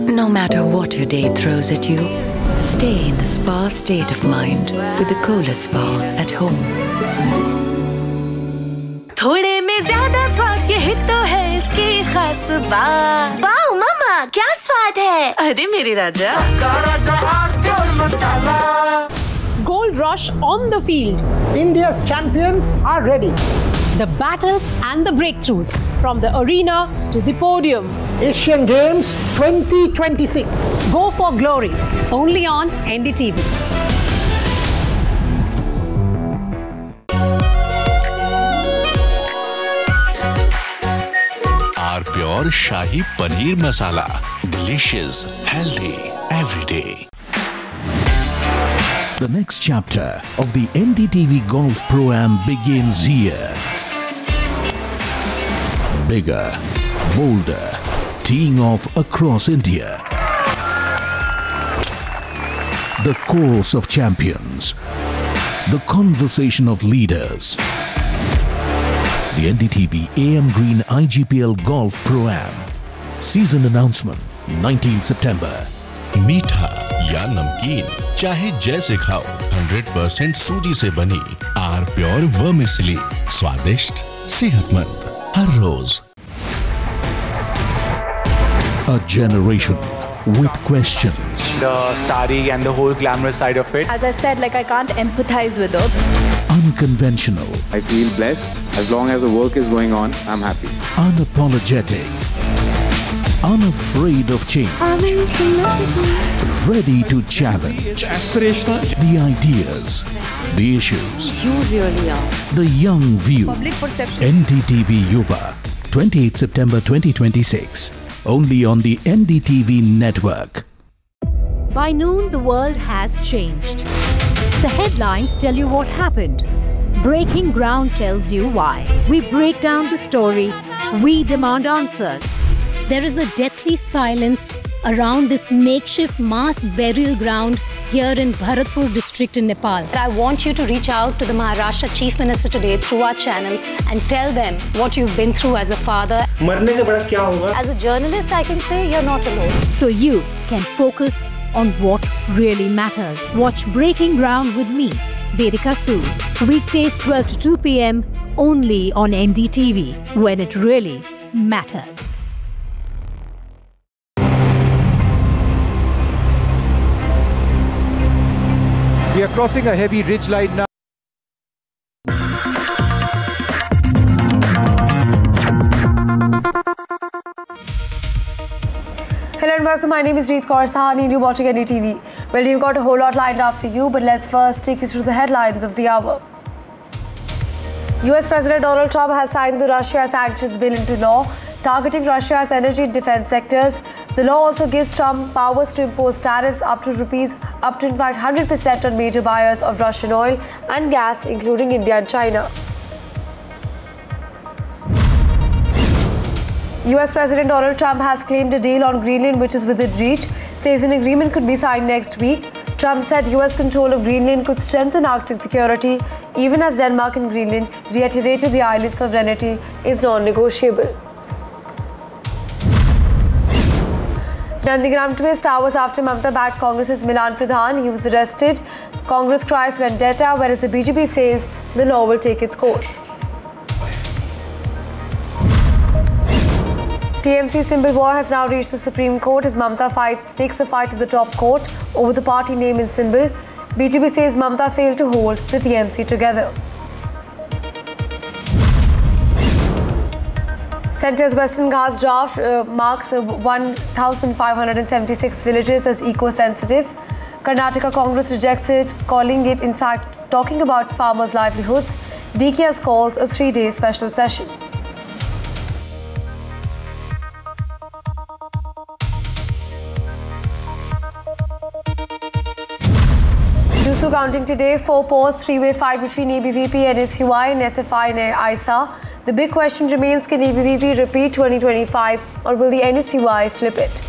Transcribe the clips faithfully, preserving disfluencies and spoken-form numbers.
No matter what your day throws at you, stay in the spa state of mind with the Kohler Spa at home. थोड़े में ज़्यादा स्वाद ये ही तो है इसकी खास बात। वाओ मम्मा, क्या स्वाद है? अरे मेरे राजा। Gold rush on the field. India's champions are ready. The battles and the breakthroughs from the arena to the podium. Asian Games twenty twenty-six. Go for glory. Only on N D T V. Our pure Shahi Paneer Masala. Delicious, healthy, every day. The next chapter of the N D T V Golf Pro-Am begins here. Bigger, bolder, teeing off across India. The course of champions. The conversation of leaders. The N D T V A M Green I G P L Golf Pro-Am. Season announcement, nineteenth September. मीठा या नमकीन, चाहे जैसे खाओ, hundred percent सूजी से बनी are pure vermicelli, स्वादिष्ट, सेहतमंद, हर रोज. A generation with questions. The starry and the whole glamorous side of it. As I said, like I can't empathize with her. Unconventional. I feel blessed. As long as the work is going on, I'm happy. Unapologetic. Unafraid of change. Ready to challenge. Aspirational. The ideas. The issues. You really are. The young view. Public perception. N D T V Yuva. twenty-eighth September twenty twenty-six. Only on the N D T V network. By noon, the world has changed. The headlines tell you what happened. Breaking Ground tells you why. We break down the story. We demand answers. There is a deathly silence around this makeshift mass burial ground here in Bharatpur district in Nepal. I want you to reach out to the Maharashtra Chief Minister today through our channel and tell them what you've been through as a father. मरने से बड़ा क्या होगा? As a journalist, I can say you're not alone. So you can focus on what really matters. Watch Breaking Ground with me, Vedika Sood. Weekdays twelve to two p m only on N D T V, when it really matters. We are crossing a heavy ridge line now. Hello and welcome. My name is Reet Kaur Sahani and you're watching N D T V. Well, we've got a whole lot lined up for you, but let's first take you through the headlines of the hour. U S President Donald Trump has signed the Russia sanctions bill into law, targeting Russia's energy and defense sectors. The law also gives Trump powers to impose tariffs up to rupees, up to in fact one hundred percent on major buyers of Russian oil and gas, including India and China. U S President Donald Trump has claimed a deal on Greenland which is within reach, says an agreement could be signed next week. Trump said U S control of Greenland could strengthen Arctic security, even as Denmark and Greenland reiterated the island's sovereignty is non-negotiable. Nandigram twist hours after Mamata backed Congress's Milan Pradhan. He was arrested. Congress cries vendetta, whereas the B J P says the law will take its course. T M C symbol war has now reached the Supreme Court as Mamata fights, takes the fight to the top court over the party name and symbol. B J P says Mamata failed to hold the T M C together. Centre's Western Ghats draft uh, marks uh, one thousand five hundred seventy-six villages as eco-sensitive. Karnataka Congress rejects it, calling it, in fact, talking about farmers' livelihoods. D K S calls a three-day special session. Dusu counting today, four polls, three-way fight between A B V P and S U I and S F I and I S A. The big question remains, can A B V P repeat twenty twenty-five or will the N S U I flip it?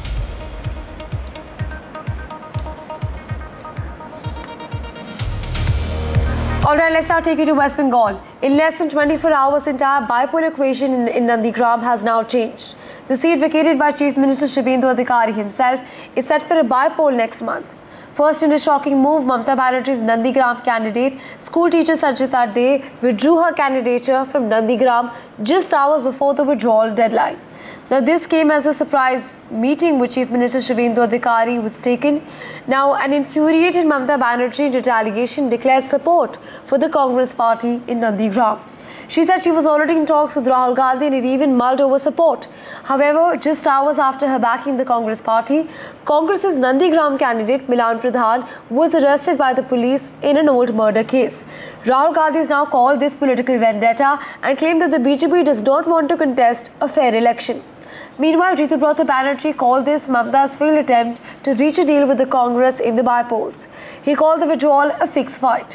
Alright, let's now take you to West Bengal. In less than twenty-four hours, the entire bipolar equation in, in Nandigram has now changed. The seat vacated by Chief Minister Shivendra Adhikari himself is set for a by-poll next month. First, in a shocking move, Mamata Banerjee's Nandigram candidate, school teacher Sanchita Dey, withdrew her candidature from Nandigram just hours before the withdrawal deadline. Now, this came as a surprise meeting with Chief Minister Shivendra Adhikari was taken. Now, an infuriated Mamata Banerjee in retaliation declared support for the Congress party in Nandigram. She said she was already in talks with Rahul Gandhi and it even mulled over support. However, just hours after her backing the Congress party, Congress's Nandigram candidate Milan Pradhan was arrested by the police in an old murder case. Rahul Gandhi has now called this political vendetta and claimed that the B J P does not want to contest a fair election. Meanwhile, Ritubrata Banerjee called this Mamata's failed attempt to reach a deal with the Congress in the by-polls. He called the withdrawal a fixed fight.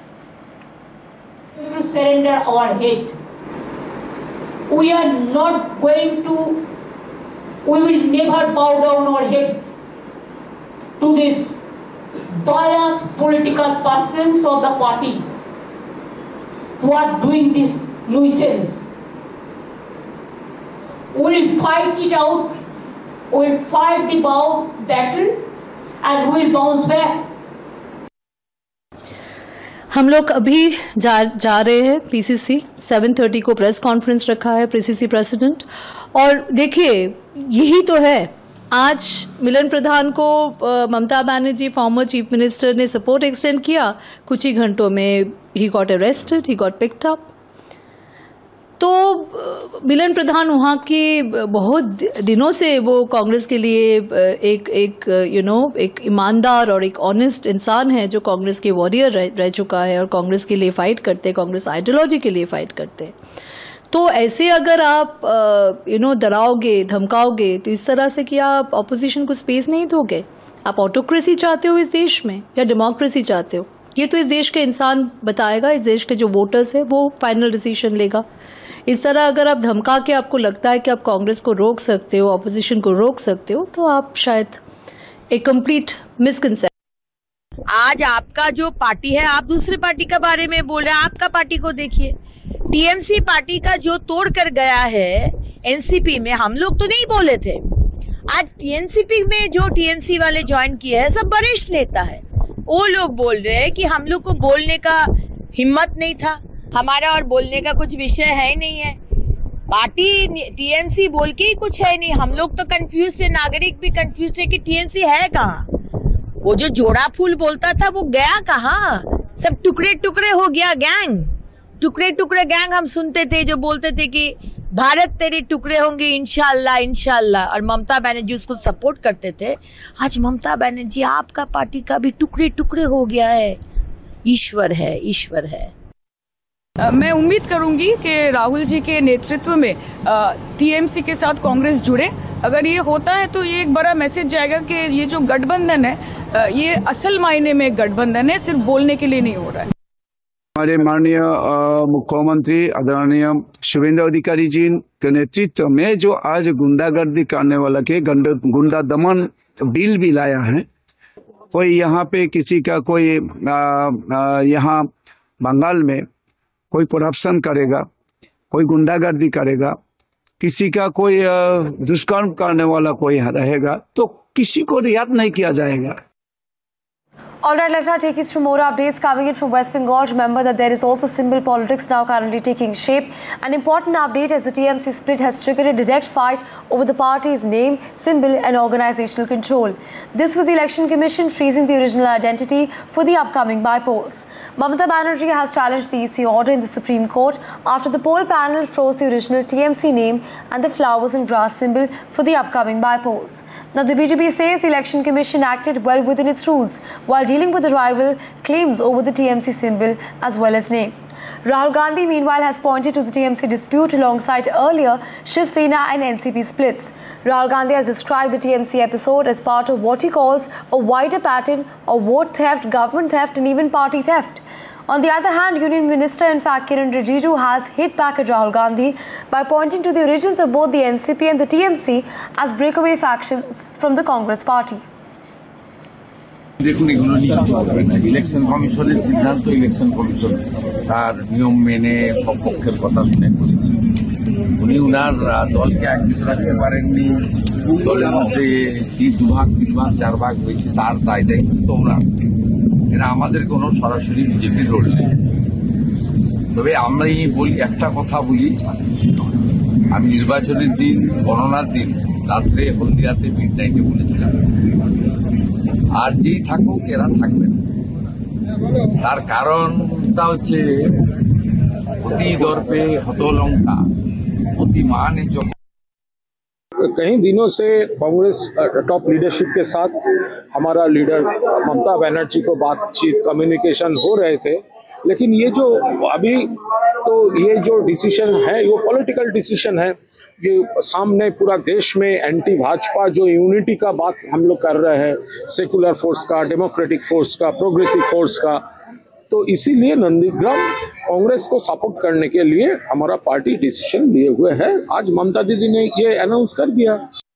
To surrender our head. We are not going to, we will never bow down our head to this biased political persons of the party who are doing this nuisance. We will fight it out, we will fight the bow battle and we will bounce back. हम लोग अभी जा जा रहे हैं PCC seven thirty को press conference रखा है पीसीसी प्रेसिडेंट और देखिए यही तो है आज मिलन प्रधान को Mamata Banerjee former chief minister ने सपोर्ट एक्सटेंड किया कुछ ही घंटों में he got arrested he got picked up तो मिलन प्रधान वहाँ की बहुत दिनों से वो कांग्रेस के लिए एक एक यू नो एक ईमानदार और एक ऑनेस्ट इंसान है जो कांग्रेस के वॉरियर रह, रह चुका है और कांग्रेस के लिए फ़ाइट करते कांग्रेस आइडियोलॉजी के लिए फ़ाइट करते तो ऐसे अगर आप यू नो डराओगे धमकाओगे तो इस तरह से कि आप अपोजिशन को स्पेस नहीं दोगे आप ऑटोक्रेसी चाहते हो इस देश में या डेमोक्रेसी चाहते हो ये तो इस देश के इंसान बताएगा इस देश के जो वोटर्स है वो फाइनल डिसीजन लेगा इस तरह अगर आप धमका के आपको लगता है कि आप कांग्रेस को रोक सकते हो अपोजिशन को रोक सकते हो तो आप शायद एक कंप्लीट मिसकंसेप्शन आज आपका जो पार्टी है आप दूसरे पार्टी का बारे में बोल रहे हैं आपका पार्टी को देखिए टीएमसी पार्टी का जो तोड़ कर गया है एनसीपी में हम लोग तो नहीं बोले थे आज टीएनसीपी में जो टीएमसी वाले ज्वाइन किए हैं सब वरिष्ठ नेता है वो लोग बोल रहे हैं कि हम लोग को बोलने का हिम्मत नहीं था हमारा और बोलने का कुछ विषय है ही नहीं है पार्टी टीएमसी बोल के ही कुछ है नहीं हम लोग तो कंफ्यूज है नागरिक भी कंफ्यूज है कि टीएमसी है कहाँ वो जो जोड़ा फूल बोलता था वो गया कहाँ सब टुकड़े टुकड़े हो गया गैंग टुकड़े टुकड़े गैंग हम सुनते थे जो बोलते थे कि भारत तेरे टुकड़े होंगे इंशाल्लाह इंशाल्लाह और ममता बनर्जी उसको सपोर्ट करते थे आज ममता बनर्जी आपका पार्टी का भी टुकड़े टुकड़े हो गया है ईश्वर है ईश्वर है मैं उम्मीद करूंगी कि राहुल जी के नेतृत्व में टीएमसी के साथ कांग्रेस जुड़े अगर ये होता है तो ये एक बड़ा मैसेज जाएगा कि ये जो गठबंधन है ये असल मायने में गठबंधन है सिर्फ बोलने के लिए नहीं हो रहा है हमारे माननीय मुख्यमंत्री आदरणीय शुभेंद्र अधिकारी जी के नेतृत्व में जो आज गुंडागर्दी करने वाला के गुंडा दमन बिल भी लाया है कोई यहाँ पे किसी का कोई यहाँ बंगाल में कोई करप्शन करेगा कोई गुंडागर्दी करेगा किसी का कोई दुष्कर्म करने वाला कोई रहेगा तो किसी को रियायत नहीं किया जाएगा Alright, let's now take you through more updates coming in from West Bengal. Remember that there is also symbol politics now currently taking shape. An important update as the T M C split has triggered a direct fight over the party's name, symbol and organizational control. This with the Election Commission freezing the original identity for the upcoming by-polls. Mamata Banerjee has challenged the E C order in the Supreme Court after the poll panel froze the original T M C name and the flowers and grass symbol for the upcoming by-polls. Now the B J P says the Election Commission acted well within its rules while dealing with the rival claims over the T M C symbol as well as name. Rahul Gandhi meanwhile has pointed to the T M C dispute alongside earlier Shiv Sena and N C P splits. Rahul Gandhi has described the T M C episode as part of what he calls a wider pattern of vote theft, government theft and even party theft. On the other hand, Union Minister in fact Kiran Rijiju has hit back at Rahul Gandhi by pointing to the origins of both the N C P and the T M C as breakaway factions from the Congress party. দেখুন এগুলো নিয়ে কিছু হবে না election কমিশনের সিদ্ধান্ত election commission তার নিয়ম মেনে সব পক্ষের কথা শুনে করেছে উনি উনার দলকে একত্রিত রাখতে পারেননি, দলের মধ্যে কি দুভাগ তিন ভাগ চার ভাগ হয়েছে তার দায়টাই কিন্তু ওনার। এরা আমাদের কোনো সরাসরি বিজেপির রোল নেই। তবে আমি বলি, একটা কথা বলি, আমি নির্বাচনের দিন, গণনার দিন রাত্রে হলদিয়াতে মিড নাইটে বলেছিলাম, আর যেই থাকুক এরা থাকবেন। তার কারণটা হচ্ছে অতি দর্পে হতলঙ্কা অতি माने जो कई दिनों से कांग्रेस टॉप लीडरशिप के साथ हमारा लीडर ममता बनर्जी को बातचीत कम्युनिकेशन हो रहे थे, लेकिन ये जो अभी तो ये जो डिसीजन है वो पॉलिटिकल डिसीजन है। ये सामने पूरा देश में एंटी भाजपा जो यूनिटी का बात हम लोग कर रहे हैं, सेकुलर फोर्स का, डेमोक्रेटिक फोर्स का, प्रोग्रेसिव फोर्स का, तो इसीलिए नंदीग्राम कांग्रेस को सपोर्ट करने के लिए हमारा पार्टी डिसीजन लिए हुए है। आज ममता दीदी ने ये अनाउंस कर दिया।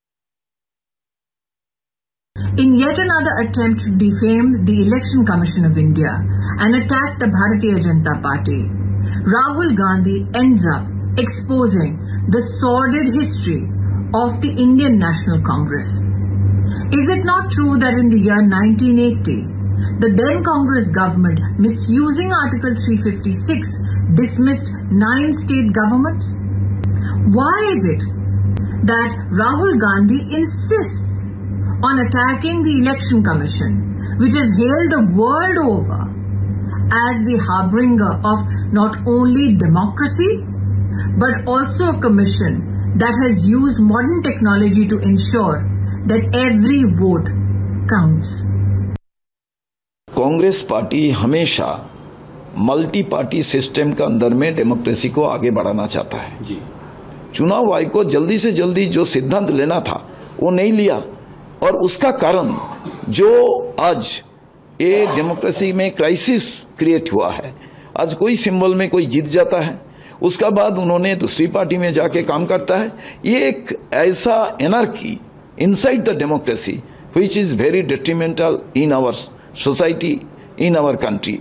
In yet another attempt to defame the Election Commission of India and attack the Bharatiya Janata Party, Rahul Gandhi ends up exposing the sordid history of the Indian National Congress. Is it not true that in the year nineteen eighty, the then Congress government, misusing Article three fifty-six, dismissed nine state governments? Why is it that Rahul Gandhi insists on attacking the Election Commission, which is hailed the world over as the harbinger of not only democracy, but also a commission that has used modern technology to ensure that every vote counts? Congress party हमेशा multi party system के अंदर में democracy को आगे बढ़ाना चाहता है जी। चुनाव आयोग को जल्दी से जल्दी जो सिद्धांत लेना था वो नहीं लिया, और उसका कारण जो आज ये डेमोक्रेसी में क्राइसिस क्रिएट हुआ है। आज कोई सिंबल में कोई जीत जाता है, उसका बाद उन्होंने दूसरी पार्टी में जाके काम करता है। ये एक ऐसा anarchy inside the democracy which is very detrimental in our society, in our country.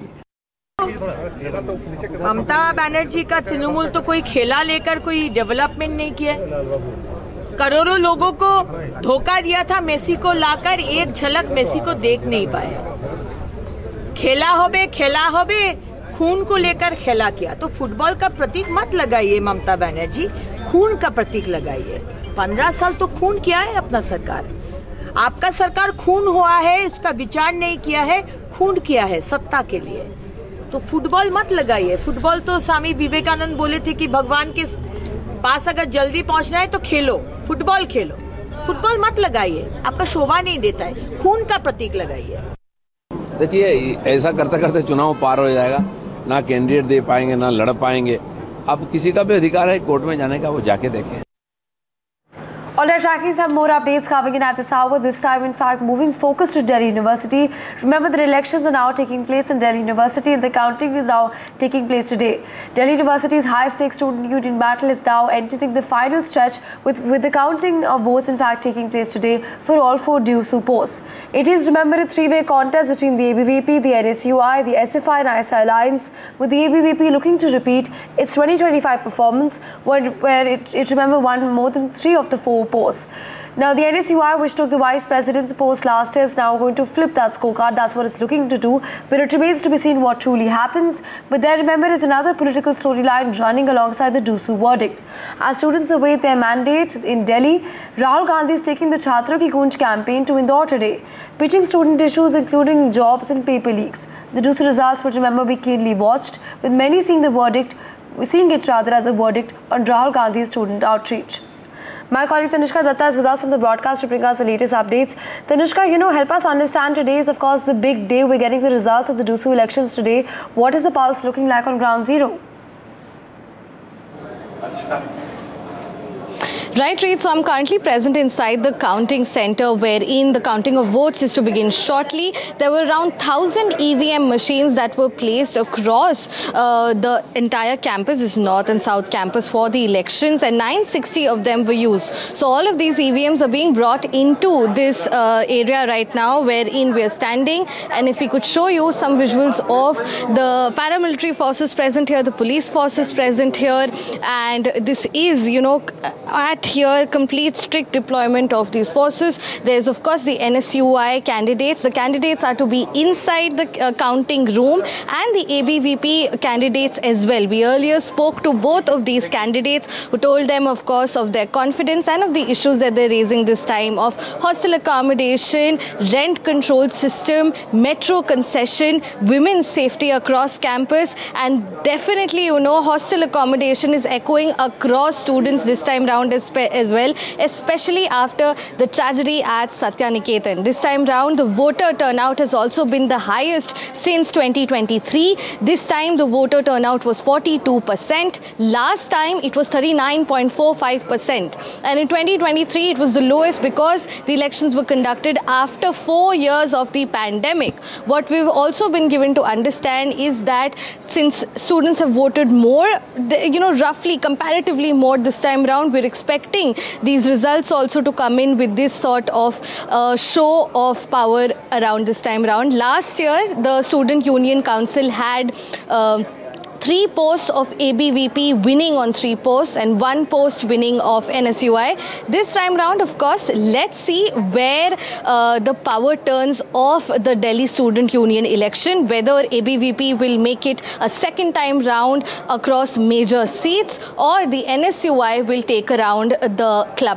Mamata Banerjee का तृणमूल तो कोई खेला लेकर कोई डेवलपमेंट नहीं किया। करोड़ों लोगों को धोखा दिया था, मेसी को लाकर एक झलक मेसी को देख नहीं पाए। खेला होबे खेला होबे खून को लेकर खेला किया। तो फुटबॉल का प्रतीक मत लगाइए ममता बनर्जी, खून का प्रतीक लगाइए। पंद्रह साल तो खून किया है अपना सरकार। आपका सरकार खून हुआ है, उसका विचार नहीं किया है, खून किया है सत्ता के लिए। तो फुटबॉल मत लगाइए। फुटबॉल तो स्वामी विवेकानंद बोले थे कि भगवान के पास अगर जल्दी पहुंचना है तो खेलो, फुटबॉल खेलो। फुटबॉल मत लगाइए, आपका शोभा नहीं देता है। खून का प्रतीक लगाइए। देखिए, ऐसा करते करते चुनाव पार हो जाएगा, ना कैंडिडेट दे पाएंगे ना लड़ पाएंगे। अब किसी का भी अधिकार है कोर्ट में जाने का, वो जाके देखें। All right, tracking some more updates coming in at this hour. This time, in fact, moving focus to Delhi University. Remember that elections are now taking place in Delhi University and the counting is now taking place today. Delhi University's high-stakes student union battle is now entering the final stretch with, with the counting of votes, in fact, taking place today for all four D U S U posts. It is, remember, a three-way contest between the A B V P, the N S U I, the S F I and I S I Alliance, with the A B V P looking to repeat its twenty twenty-five performance, where, where it, it, remember, won more than three of the four posts. Now, the N S U I, which took the vice president's post last year, is now going to flip that scorecard. That's what it's looking to do. But it remains to be seen what truly happens. But there, remember, is another political storyline running alongside the D U S U verdict. As students await their mandate in Delhi, Rahul Gandhi is taking the Chhatro Ki Gunj campaign to Indore today, pitching student issues including jobs and paper leaks. The D U S U results would, remember, be keenly watched, with many seeing the verdict, seeing it rather as a verdict on Rahul Gandhi's student outreach. My colleague Tanushka Datta is with us on the broadcast to bring us the latest updates. Tanushka, you know, help us understand today is, of course, the big day. We're getting the results of the D U S U elections today. What is the pulse looking like on ground zero? Right, Reed. So I'm currently present inside the counting center wherein the counting of votes is to begin shortly. There were around one thousand E V M machines that were placed across uh, the entire campus, this North and South campus, for the elections, and nine hundred sixty of them were used. So all of these E V Ms are being brought into this uh, area right now wherein we are standing. And if we could show you some visuals of the paramilitary forces present here, the police forces present here, and this is, you know, at here complete strict deployment of these forces. There's of course the N S U I candidates. The candidates are to be inside the uh, counting room, and the A B V P candidates as well. We earlier spoke to both of these candidates who told them of course of their confidence and of the issues that they're raising this time of hostel accommodation, rent control system, metro concession, women's safety across campus, and definitely, you know, hostel accommodation is echoing across students this time round as, as well, especially after the tragedy at Satya Niketan. This time round, the voter turnout has also been the highest since twenty twenty-three. This time, the voter turnout was forty-two percent. Last time, it was thirty-nine point four five percent. And in twenty twenty-three, it was the lowest because the elections were conducted after four years of the pandemic. What we've also been given to understand is that since students have voted more, you know, roughly comparatively more this time around, we're expecting these results also to come in with this sort of uh, show of power around this time around. Last year, the Student Union Council had uh, three posts of A B V P winning on three posts and one post winning of N S U I. This time round, of course, let's see where uh, the power turns of the Delhi Student Union election, whether A B V P will make it a second time round across major seats or the N S U I will take around the club.